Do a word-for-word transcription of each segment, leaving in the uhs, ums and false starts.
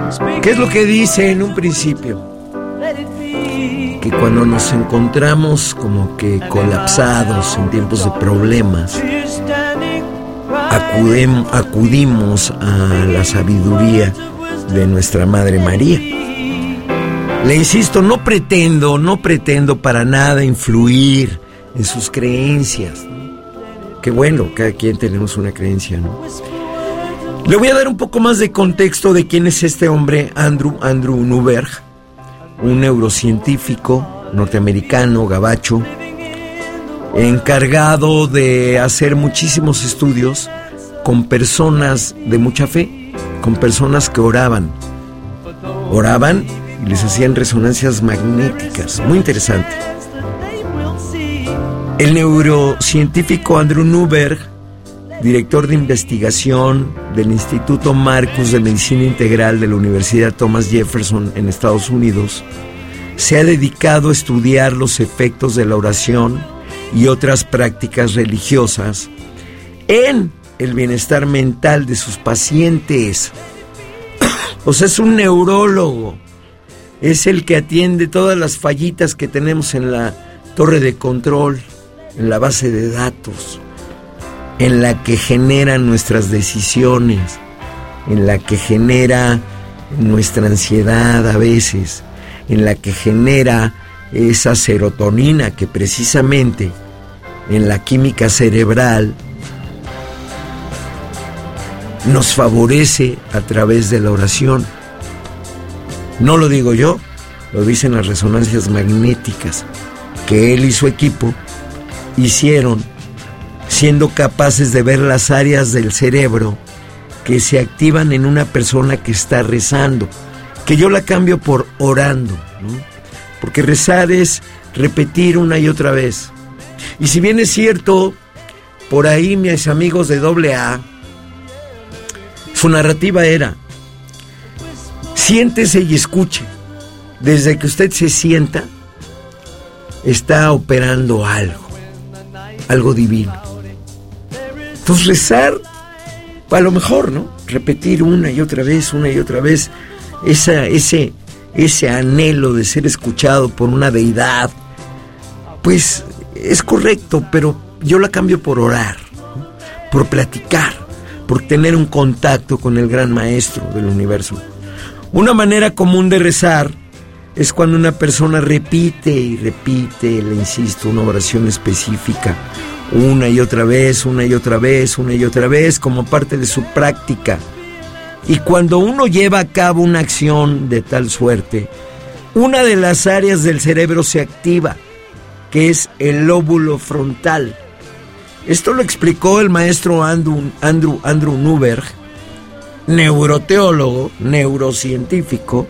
¿Qué es lo que dice en un principio? Que cuando nos encontramos como que colapsados en tiempos de problemas, acudem, acudimos a la sabiduría de nuestra Madre María. Le insisto, no pretendo, no pretendo para nada influir en sus creencias. Qué bueno, cada quien tenemos una creencia, ¿no? Le voy a dar un poco más de contexto de quién es este hombre, Andrew, Andrew Newberg, un neurocientífico norteamericano, gabacho, encargado de hacer muchísimos estudios con personas de mucha fe, con personas que oraban. Oraban y les hacían resonancias magnéticas, muy interesante. El neurocientífico Andrew Newberg, director de investigación del Instituto Marcus de Medicina Integral de la Universidad Thomas Jefferson en Estados Unidos, se ha dedicado a estudiar los efectos de la oración y otras prácticas religiosas en el bienestar mental de sus pacientes. O sea, es un neurólogo, es el que atiende todas las fallitas que tenemos en la torre de control, en la base de datos, en la que generan nuestras decisiones, en la que genera nuestra ansiedad a veces, en la que genera esa serotonina que precisamente en la química cerebral nos favorece a través de la oración. No lo digo yo, lo dicen las resonancias magnéticas que él y su equipo hicieron, siendo capaces de ver las áreas del cerebro que se activan en una persona que está rezando, que yo la cambio por orando, ¿no? Porque rezar es repetir una y otra vez. Y si bien es cierto, por ahí mis amigos de doble A, su narrativa era: siéntese y escuche. Desde que usted se sienta, está operando algo, algo divino. Entonces rezar, a lo mejor, ¿no? Repetir una y otra vez, una y otra vez, esa, ese, ese anhelo de ser escuchado por una deidad, pues es correcto, pero yo la cambio por orar, ¿no? Por platicar, por tener un contacto con el gran maestro del universo. Una manera común de rezar es cuando una persona repite y repite, le insisto, una oración específica, una y otra vez, una y otra vez, una y otra vez, como parte de su práctica. Y cuando uno lleva a cabo una acción de tal suerte, una de las áreas del cerebro se activa, que es el lóbulo frontal. Esto lo explicó el maestro Andrew, Andrew, Andrew Newberg, neuroteólogo, neurocientífico.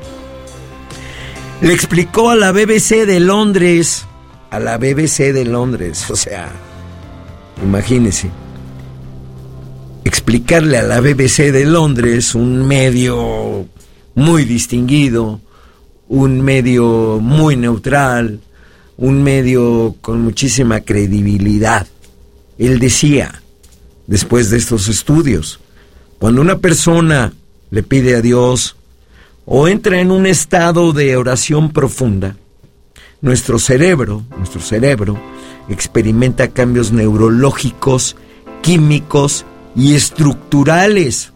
Le explicó a la B B C de Londres, a la B B C de Londres, o sea, imagínense, explicarle a la B B C de Londres, un medio muy distinguido, un medio muy neutral, un medio con muchísima credibilidad. Él decía, después de estos estudios, cuando una persona le pide a Dios o entra en un estado de oración profunda, nuestro cerebro, nuestro cerebro experimenta cambios neurológicos, químicos y estructurales.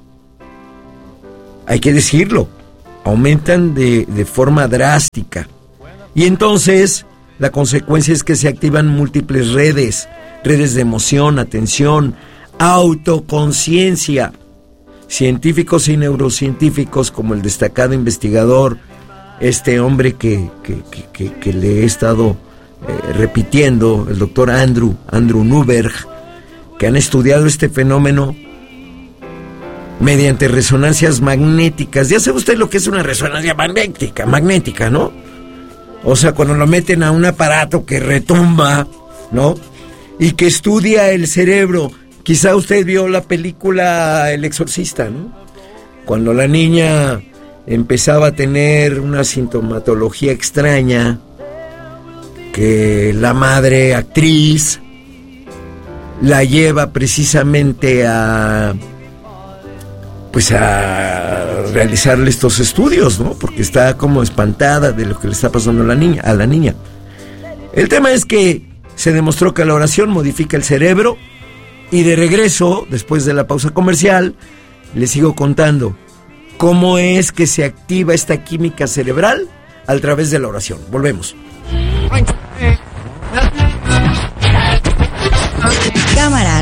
Hay que decirlo, aumentan de, de forma drástica. Y entonces, la consecuencia es que se activan múltiples redes, redes de emoción, atención, autoconciencia. Científicos y neurocientíficos, como el destacado investigador, este hombre que, que, que, que, que le he estado eh, repitiendo, el doctor Andrew, Andrew Newberg, que han estudiado este fenómeno mediante resonancias magnéticas. Ya sabe usted lo que es una resonancia magnética, magnética, ¿no? O sea, cuando lo meten a un aparato que retumba, ¿no? Y que estudia el cerebro. Quizá usted vio la película El Exorcista, ¿no? Cuando la niña empezaba a tener una sintomatología extraña, que la madre actriz la lleva precisamente a, pues a realizarle estos estudios, ¿no? Porque está como espantada de lo que le está pasando a la niña, a la niña. El tema es que se demostró que la oración modifica el cerebro, y de regreso, después de la pausa comercial, les sigo contando cómo es que se activa esta química cerebral a través de la oración. Volvemos. Cámara